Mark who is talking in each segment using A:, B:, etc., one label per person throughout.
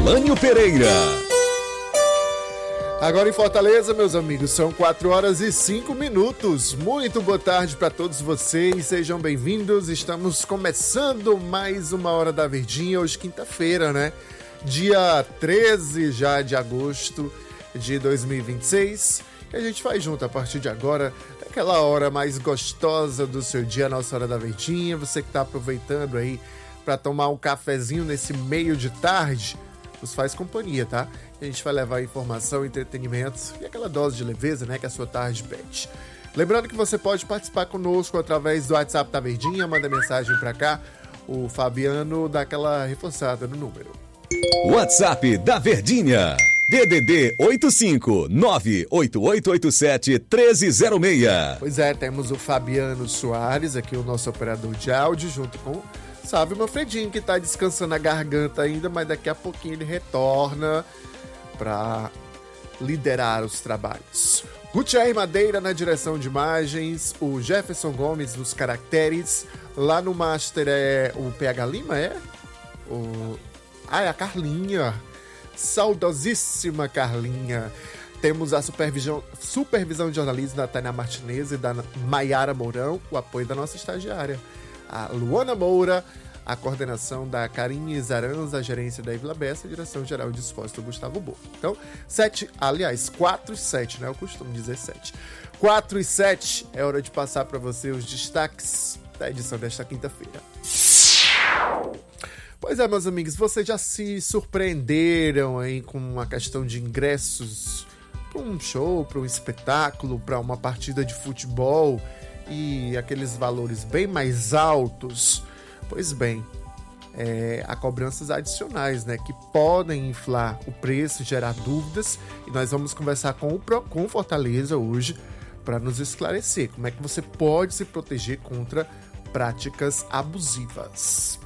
A: Elânio Pereira.
B: Agora em Fortaleza, meus amigos, são 4h05. Muito boa tarde para todos vocês, sejam bem-vindos. Estamos começando mais uma Hora da Verdinha, hoje quinta-feira, né? Dia 13 já de agosto de 2026. E a gente faz junto a partir de agora, aquela hora mais gostosa do seu dia, a nossa Hora da Verdinha. Você que está aproveitando aí para tomar um cafezinho nesse meio de tarde, nos faz companhia, tá? A gente vai levar informação, entretenimento e aquela dose de leveza, né, que a sua tarde pede. Lembrando que você pode participar conosco através do WhatsApp da Verdinha, manda mensagem pra cá, o Fabiano dá aquela reforçada no número.
A: WhatsApp da Verdinha, DDD 85-98887-1306.
B: Pois é, temos o Fabiano Soares, aqui o nosso operador de áudio, junto com Sávio Manfredinho, que tá descansando a garganta ainda, mas daqui a pouquinho ele retorna para liderar os trabalhos. Gutierre Madeira na direção de imagens, o Jefferson Gomes nos caracteres, lá no Master é o PH Lima, é? É a Carlinha, saudosíssima Carlinha. Temos a supervisão de jornalismo da Tainá Martinez e da Maiara Mourão, o apoio da nossa estagiária, a Luana Moura, a coordenação da Karine Zaranz, a gerência da Ivla Bessa, a direção-geral de esportes do Gustavo Bo. Então, 4 e 7, né? Eu costumo dizer 7. 4 e 7 é hora de passar para você os destaques da edição desta quinta-feira. Pois é, meus amigos, vocês já se surpreenderam aí com a questão de ingressos para um show, para um espetáculo, para uma partida de futebol e aqueles valores bem mais altos? Pois bem, há cobranças adicionais, né, que podem inflar o preço, gerar dúvidas, e nós vamos conversar com o Fortaleza hoje para nos esclarecer como é que você pode se proteger contra práticas abusivas.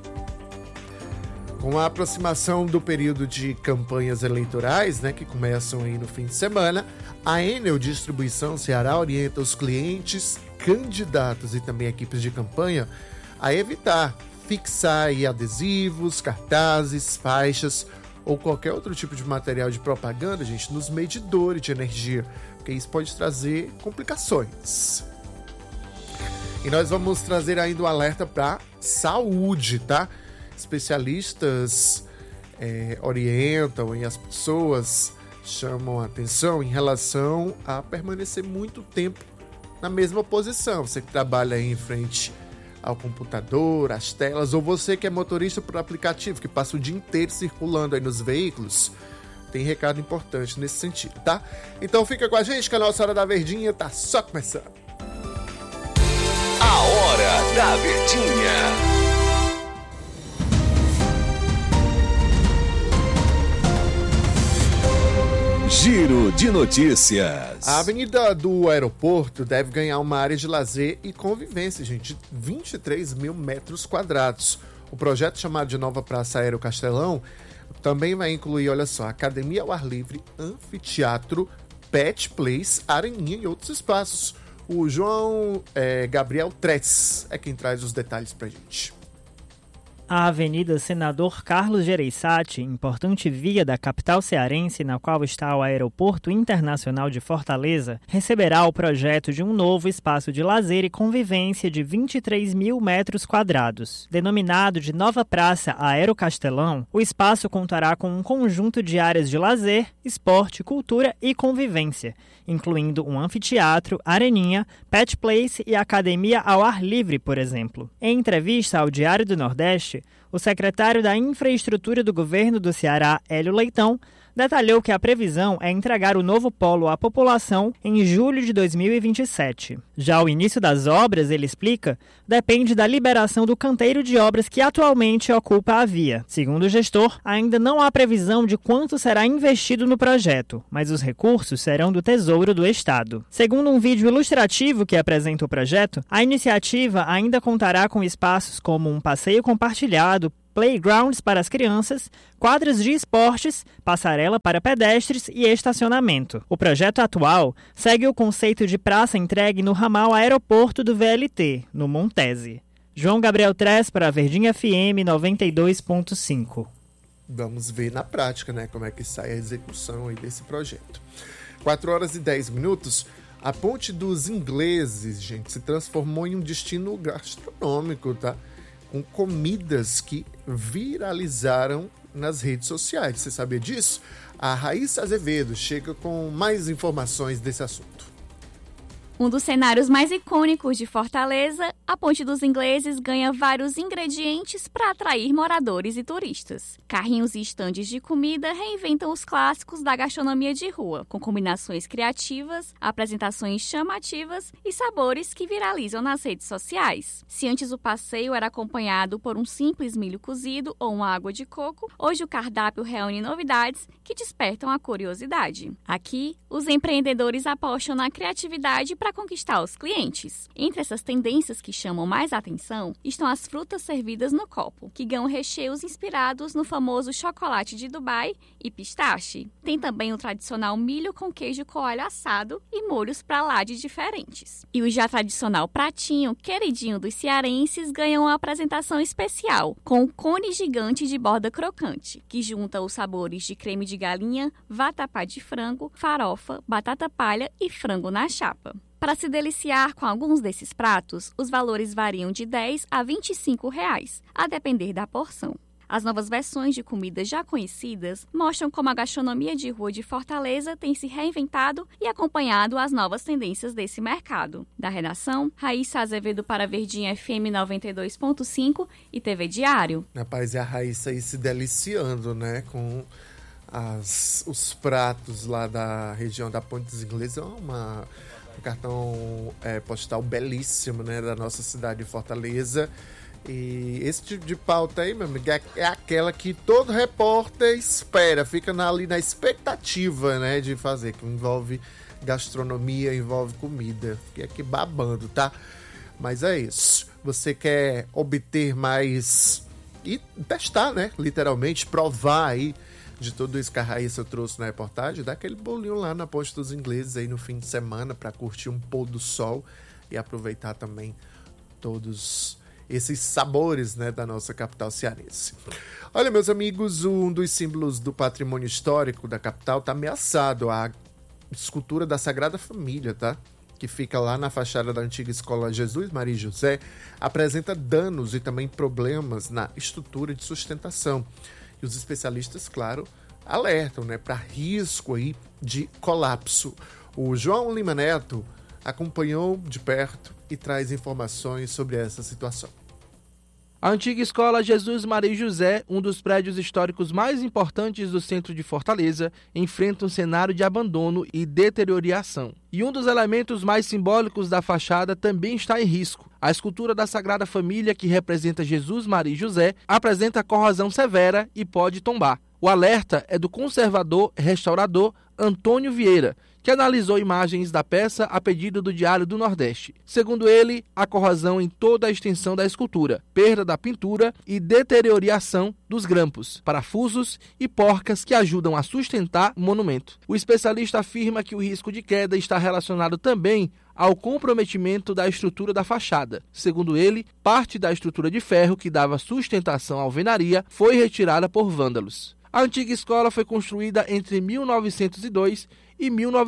B: Com a aproximação do período de campanhas eleitorais, né, que começam aí no fim de semana, a Enel Distribuição Ceará orienta os clientes, candidatos e também equipes de campanha a evitar fixar aí adesivos, cartazes, faixas ou qualquer outro tipo de material de propaganda, gente, nos medidores de energia, porque isso pode trazer complicações. E nós vamos trazer ainda um alerta para saúde, tá? Especialistas orientam e as pessoas chamam a atenção em relação a permanecer muito tempo na mesma posição. Você que trabalha aí em frente ao computador, às telas, ou você que é motorista por aplicativo, que passa o dia inteiro circulando aí nos veículos, tem recado importante nesse sentido, tá? Então fica com a gente que a nossa Hora da Verdinha tá só começando.
A: A Hora da Verdinha. Giro de notícias.
B: A avenida do aeroporto deve ganhar uma área de lazer e convivência, gente, de 23 mil metros quadrados. O projeto, chamado de Nova Praça Aero Castelão, também vai incluir, olha só, academia ao ar livre, anfiteatro, pet place, areninha e outros espaços. O João Gabriel Tretz é quem traz os detalhes pra gente.
C: A Avenida Senador Carlos Gereissati, importante via da capital cearense na qual está o Aeroporto Internacional de Fortaleza, receberá o projeto de um novo espaço de lazer e convivência de 23 mil metros quadrados. Denominado de Nova Praça Aero Castelão, o espaço contará com um conjunto de áreas de lazer, esporte, cultura e convivência, incluindo um anfiteatro, areninha, pet place e academia ao ar livre, por exemplo. Em entrevista ao Diário do Nordeste, o secretário da Infraestrutura do Governo do Ceará, Hélio Leitão, detalhou que a previsão é entregar o novo polo à população em julho de 2027. Já o início das obras, ele explica, depende da liberação do canteiro de obras que atualmente ocupa a via. Segundo o gestor, ainda não há previsão de quanto será investido no projeto, mas os recursos serão do Tesouro do Estado. Segundo um vídeo ilustrativo que apresenta o projeto, a iniciativa ainda contará com espaços como um passeio compartilhado, playgrounds para as crianças, quadras de esportes, passarela para pedestres e estacionamento. O projeto atual segue o conceito de praça entregue no ramal aeroporto do VLT, no Montese. João Gabriel Tretz para a Verdinha FM 92.5.
B: Vamos ver na prática, né, como é que sai a execução aí desse projeto. 4h10. A Ponte dos Ingleses, gente, se transformou em um destino gastronômico, tá? Com comidas que viralizaram nas redes sociais. Você sabia disso? A Raíssa Azevedo chega com mais informações desse assunto.
D: Um dos cenários mais icônicos de Fortaleza, a Ponte dos Ingleses ganha vários ingredientes para atrair moradores e turistas. Carrinhos e estandes de comida reinventam os clássicos da gastronomia de rua, com combinações criativas, apresentações chamativas e sabores que viralizam nas redes sociais. Se antes o passeio era acompanhado por um simples milho cozido ou uma água de coco, hoje o cardápio reúne novidades que despertam a curiosidade. Aqui, os empreendedores apostam na criatividade para conquistar os clientes. Entre essas tendências que chamam mais atenção estão as frutas servidas no copo, que ganham recheios inspirados no famoso chocolate de Dubai e pistache. Tem também o tradicional milho com queijo coalho assado e molhos pra lá de diferentes. E o já tradicional pratinho, queridinho dos cearenses, ganha uma apresentação especial, com um cone gigante de borda crocante, que junta os sabores de creme de galinha, vatapá de frango, farofa, batata palha e frango na chapa. Para se deliciar com alguns desses pratos, os valores variam de R$10 a R$25, a depender da porção. As novas versões de comidas já conhecidas mostram como a gastronomia de rua de Fortaleza tem se reinventado e acompanhado as novas tendências desse mercado. Da redação, Raíssa Azevedo para Verdinha FM 92.5 e TV Diário.
B: Rapaz, e a Raíssa aí se deliciando, né, com os pratos lá da região da Ponte dos Ingleses. É um cartão postal belíssimo, né, da nossa cidade de Fortaleza. E esse tipo de pauta aí, meu amigo, é aquela que todo repórter espera, fica ali na expectativa, né, de fazer, que envolve gastronomia, envolve comida. Fiquei aqui babando, tá? Mas é isso. Você quer obter mais e testar, né, literalmente, provar aí de tudo isso que a Raíssa trouxe na reportagem, dá aquele bolinho lá na Ponte dos Ingleses aí no fim de semana para curtir um pôr do sol e aproveitar também todos esses sabores, né, da nossa capital cearense. Olha, meus amigos, um dos símbolos do patrimônio histórico da capital está ameaçado, a escultura da Sagrada Família, tá? Que fica lá na fachada da antiga escola Jesus Maria e José, apresenta danos e também problemas na estrutura de sustentação. E os especialistas, claro, alertam, né, para risco aí de colapso. O João Lima Neto acompanhou de perto e traz informações sobre essa situação.
E: A antiga escola Jesus Maria e José, um dos prédios históricos mais importantes do centro de Fortaleza, enfrenta um cenário de abandono e deterioração. E um dos elementos mais simbólicos da fachada também está em risco. A escultura da Sagrada Família, que representa Jesus, Maria e José, apresenta corrosão severa e pode tombar. O alerta é do conservador restaurador Antônio Vieira, que analisou imagens da peça a pedido do Diário do Nordeste. Segundo ele, há corrosão em toda a extensão da escultura, perda da pintura e deterioração dos grampos, parafusos e porcas que ajudam a sustentar o monumento. O especialista afirma que o risco de queda está relacionado também ao comprometimento da estrutura da fachada. Segundo ele, parte da estrutura de ferro que dava sustentação à alvenaria foi retirada por vândalos. A antiga escola foi construída entre 1902 e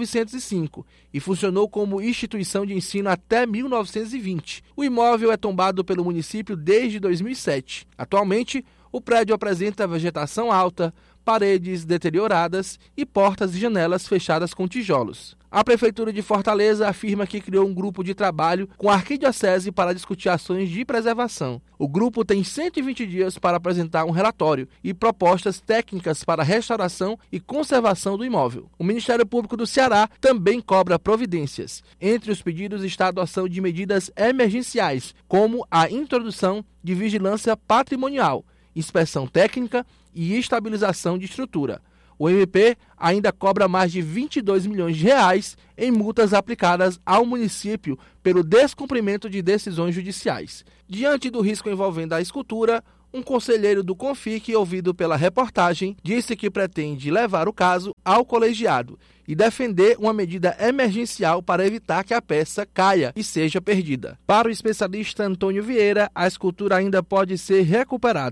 E: 1905 e funcionou como instituição de ensino até 1920. O imóvel é tombado pelo município desde 2007. Atualmente, o prédio apresenta vegetação alta, paredes deterioradas e portas e janelas fechadas com tijolos. A Prefeitura de Fortaleza afirma que criou um grupo de trabalho com a Arquidiocese para discutir ações de preservação. O grupo tem 120 dias para apresentar um relatório e propostas técnicas para a restauração e conservação do imóvel. O Ministério Público do Ceará também cobra providências. Entre os pedidos está a adoção de medidas emergenciais, como a introdução de vigilância patrimonial, inspeção técnica e estabilização de estrutura. O MP ainda cobra mais de 22 milhões de reais em multas aplicadas ao município pelo descumprimento de decisões judiciais. Diante do risco envolvendo a escultura, um conselheiro do CONFIC, ouvido pela reportagem, disse que pretende levar o caso ao colegiado e defender uma medida emergencial para evitar que a peça caia e seja perdida. Para o especialista Antônio Vieira, a escultura ainda pode ser recuperada.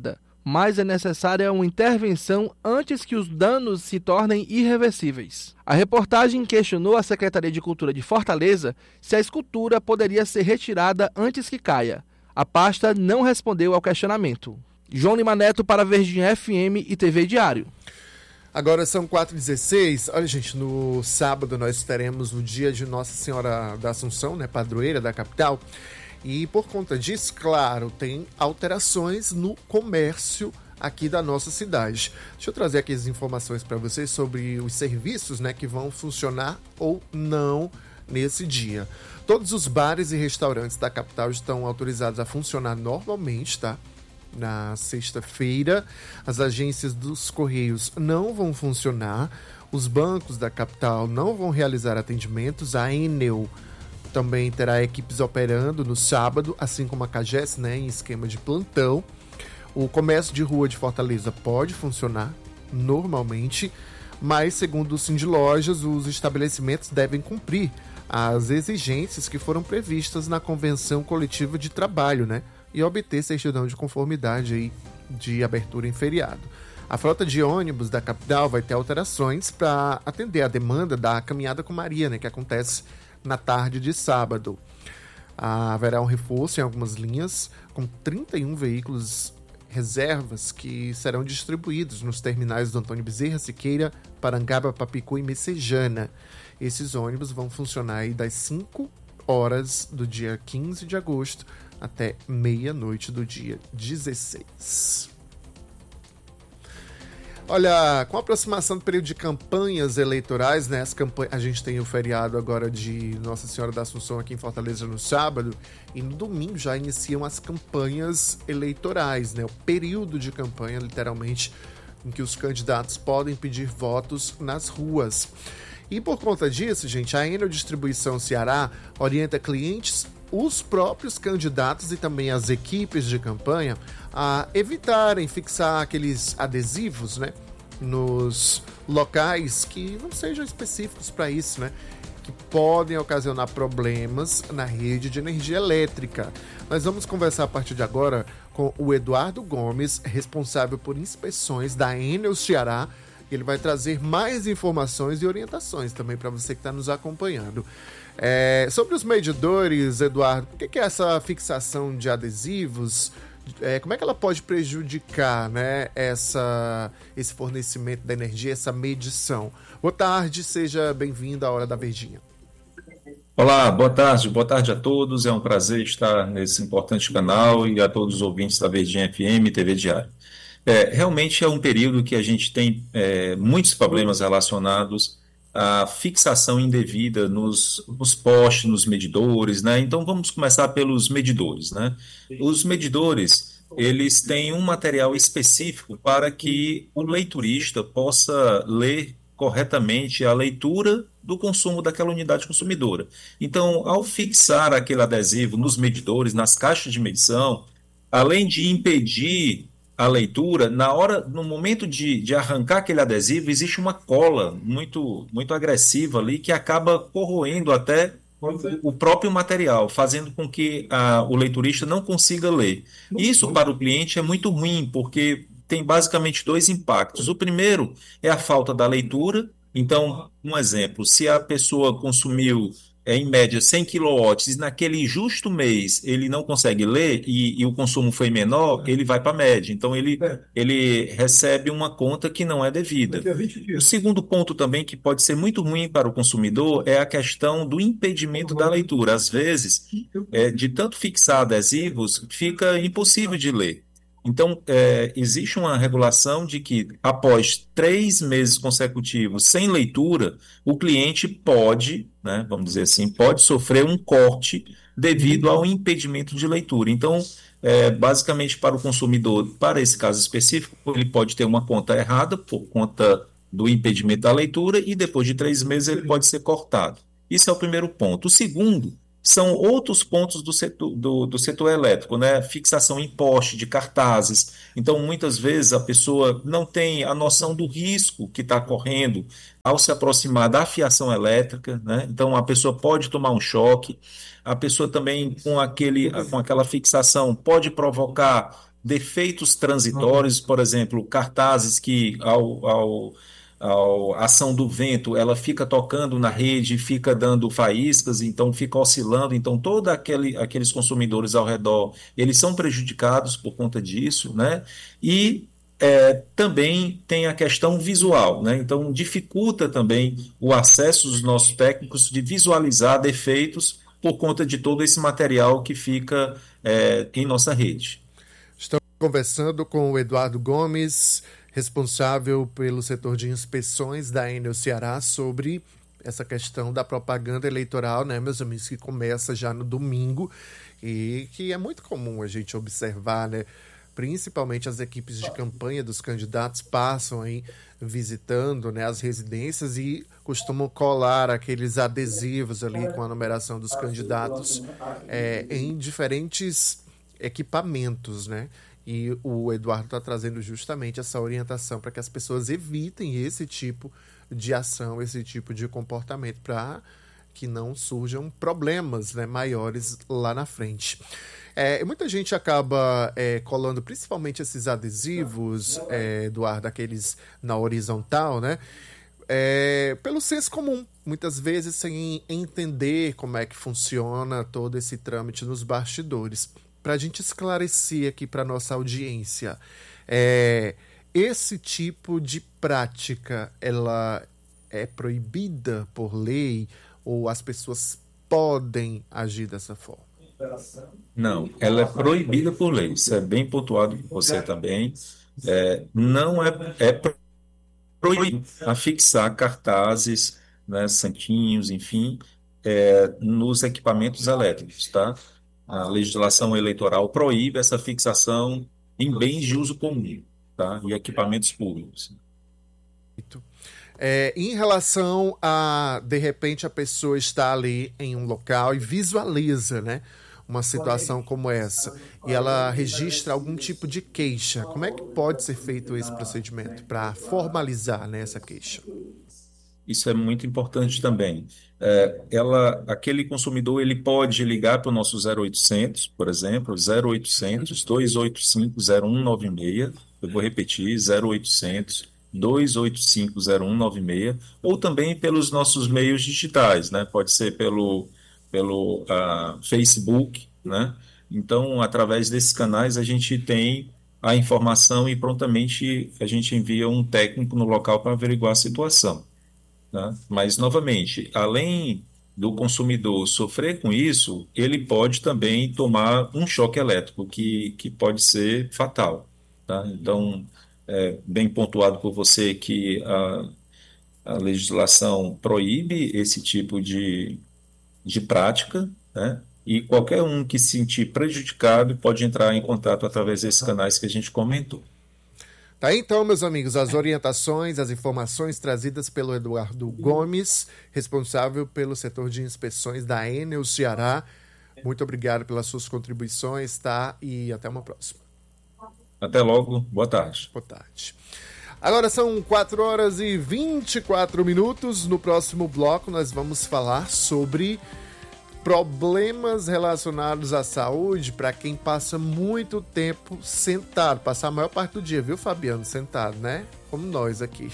E: mas é necessária uma intervenção antes que os danos se tornem irreversíveis. A reportagem questionou a Secretaria de Cultura de Fortaleza se a escultura poderia ser retirada antes que caia. A pasta não respondeu ao questionamento. João Lima Neto para Verdinha FM e TV Diário.
B: Agora são 4h16. Olha, gente, no sábado nós teremos o dia de Nossa Senhora da Assunção, né, padroeira da capital. E por conta disso, claro, tem alterações no comércio aqui da nossa cidade. Deixa eu trazer aqui as informações para vocês sobre os serviços, né, que vão funcionar ou não nesse dia. Todos os bares e restaurantes da capital estão autorizados a funcionar normalmente, tá? Na sexta-feira, as agências dos Correios não vão funcionar, os bancos da capital não vão realizar atendimentos, a Enel também terá equipes operando no sábado, assim como a CAGES, né, em esquema de plantão. O comércio de rua de Fortaleza pode funcionar normalmente, mas segundo o Sindlojas, os estabelecimentos devem cumprir as exigências que foram previstas na Convenção Coletiva de Trabalho, né, e obter certidão de conformidade aí de abertura em feriado. A frota de ônibus da capital vai ter alterações para atender a demanda da Caminhada com Maria, né, que acontece na tarde de sábado. Haverá um reforço em algumas linhas, com 31 veículos reservas que serão distribuídos nos terminais do Antônio Bezerra, Siqueira, Parangaba, Papicu e Messejana. Esses ônibus vão funcionar aí das 5 horas do dia 15 de agosto até meia-noite do dia 16. Olha, com a aproximação do período de campanhas eleitorais, né, a gente tem o feriado agora de Nossa Senhora da Assunção aqui em Fortaleza no sábado, e no domingo já iniciam as campanhas eleitorais, né, o período de campanha, literalmente, em que os candidatos podem pedir votos nas ruas. E por conta disso, gente, a Enel Distribuição Ceará orienta clientes, os próprios candidatos e também as equipes de campanha a evitarem fixar aqueles adesivos, né, nos locais que não sejam específicos para isso, né, que podem ocasionar problemas na rede de energia elétrica. Nós vamos conversar a partir de agora com o Eduardo Gomes, responsável por inspeções da Enel Ceará. Ele vai trazer mais informações e orientações também para você que está nos acompanhando. Sobre os medidores, Eduardo, por que é essa fixação de adesivos? Como é que ela pode prejudicar, né, esse fornecimento da energia, essa medição? Boa tarde, seja bem-vindo à Hora da Verdinha.
F: Olá, boa tarde a todos. É um prazer estar nesse importante canal e a todos os ouvintes da Verdinha FM e TV Diário. Realmente é um período que a gente tem muitos problemas relacionados à fixação indevida nos postes, nos medidores, né? Então vamos começar pelos medidores, né? Os medidores, eles têm um material específico para que o leiturista possa ler corretamente a leitura do consumo daquela unidade consumidora. Então, ao fixar aquele adesivo nos medidores, nas caixas de medição, além de impedir a leitura, no momento de arrancar aquele adesivo, existe uma cola muito, muito agressiva ali que acaba corroendo até o próprio material, fazendo com que o leiturista não consiga ler. Isso para o cliente é muito ruim, porque tem basicamente dois impactos. O primeiro é a falta da leitura. Então, um exemplo, se a pessoa consumiu em média 100 kW e naquele justo mês ele não consegue ler e o consumo foi menor, ele vai para a média. Então ele recebe uma conta que não é devida. O segundo ponto também que pode ser muito ruim para o consumidor é a questão do impedimento da leitura. Às vezes, de tanto fixar adesivos, fica impossível de ler. Então, existe uma regulação de que, após 3 meses consecutivos sem leitura, o cliente pode, né, vamos dizer assim, pode sofrer um corte devido ao impedimento de leitura. Então, basicamente, para o consumidor, para esse caso específico, ele pode ter uma conta errada por conta do impedimento da leitura e, depois de 3 meses, ele pode ser cortado. Isso é o primeiro ponto. O segundo são outros pontos do setor elétrico, né? Fixação em poste de cartazes. Então, muitas vezes, a pessoa não tem a noção do risco que está correndo ao se aproximar da fiação elétrica, né? Então, a pessoa pode tomar um choque. A pessoa também, com aquela fixação, pode provocar defeitos transitórios, por exemplo, cartazes que, a ação do vento, ela fica tocando na rede, fica dando faíscas, então fica oscilando, então todos aqueles consumidores ao redor, eles são prejudicados por conta disso, né? E também tem a questão visual, né? Então dificulta também o acesso dos nossos técnicos de visualizar defeitos por conta de todo esse material que fica em nossa rede.
B: Estamos conversando com o Eduardo Gomes, responsável pelo setor de inspeções da Enel Ceará, sobre essa questão da propaganda eleitoral, né, meus amigos, que começa já no domingo e que é muito comum a gente observar, né, principalmente as equipes de campanha dos candidatos passam aí visitando, né, as residências e costumam colar aqueles adesivos ali com a numeração dos candidatos em diferentes equipamentos, né? E o Eduardo está trazendo justamente essa orientação para que as pessoas evitem esse tipo de ação, esse tipo de comportamento, para que não surjam problemas, né, maiores lá na frente. Muita gente acaba colando principalmente esses adesivos, Eduardo, aqueles na horizontal, né? Pelo senso comum, muitas vezes sem entender como é que funciona todo esse trâmite nos bastidores. Para a gente esclarecer aqui para a nossa audiência, esse tipo de prática, ela é proibida por lei ou as pessoas podem agir dessa forma?
F: Não, ela é proibida por lei. Isso é bem pontuado por você também. Não é proibido afixar cartazes, né, santinhos, enfim, nos equipamentos elétricos, tá? A legislação eleitoral proíbe essa fixação em bens de uso comum, tá? E equipamentos públicos.
B: Em relação a, de repente, a pessoa está ali em um local e visualiza, né, uma situação como essa, e ela registra algum tipo de queixa, como é que pode ser feito esse procedimento para formalizar, né, essa queixa?
F: Isso é muito importante também. Aquele consumidor, ele pode ligar para o nosso 0800, por exemplo, 0800 285 0196. Eu vou repetir, 0800 285 0196, ou também pelos nossos meios digitais, né? Pode ser pelo Facebook, né? Então, através desses canais, a gente tem a informação e prontamente a gente envia um técnico no local para averiguar a situação. Né? Mas, novamente, além do consumidor sofrer com isso, ele pode também tomar um choque elétrico que pode ser fatal. Tá? Então, bem pontuado por você que a legislação proíbe esse tipo de prática, né? E qualquer um que se sentir prejudicado pode entrar em contato através desses canais que a gente comentou.
B: Tá aí, então, meus amigos, as orientações, as informações trazidas pelo Eduardo Gomes, responsável pelo setor de inspeções da Enel Ceará. Muito obrigado pelas suas contribuições, tá? E até uma próxima.
F: Até logo. Boa tarde.
B: Boa tarde. Agora são 4h24. No próximo bloco, nós vamos falar sobre problemas relacionados à saúde para quem passa muito tempo sentado, passar a maior parte do dia, viu, Fabiano? Sentado, né? Como nós aqui.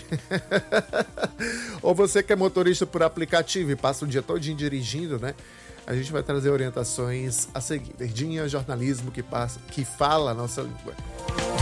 B: Ou você que é motorista por aplicativo e passa o dia todinho dirigindo, né? A gente vai trazer orientações a seguir. Verdinha, jornalismo que fala a nossa língua.